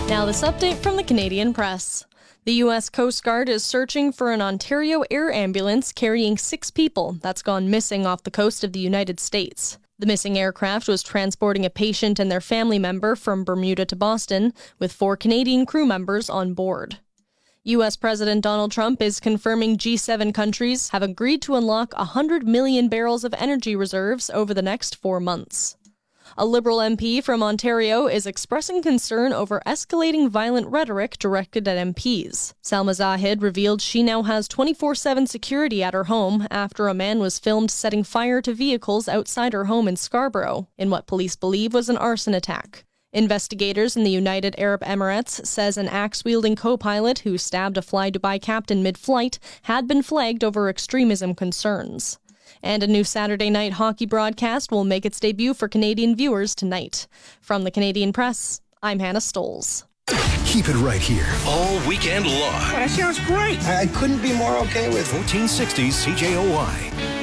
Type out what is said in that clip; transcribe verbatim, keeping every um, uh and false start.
Now this update from the Canadian Press. The U S Coast Guard is searching for an Ontario air ambulance carrying six people that's gone missing off the coast of the United States. The missing aircraft was transporting a patient and their family member from Bermuda to Boston, with four Canadian crew members on board. U S President Donald Trump is confirming G seven countries have agreed to unlock one hundred million barrels of energy reserves over the next four months. A Liberal M P from Ontario is expressing concern over escalating violent rhetoric directed at M Ps. Salma Zahid revealed she now has twenty-four seven security at her home after a man was filmed setting fire to vehicles outside her home in Scarborough, in what police believe was an arson attack. Investigators in the United Arab Emirates says an axe-wielding co-pilot who stabbed a Fly Dubai captain mid-flight had been flagged over extremism concerns. And a new Saturday night hockey broadcast will make its debut for Canadian viewers tonight. From the Canadian Press, I'm Hannah Stoles. Keep it right here all weekend long. That sounds great. I couldn't be more okay with it. fourteen sixty C J O Y.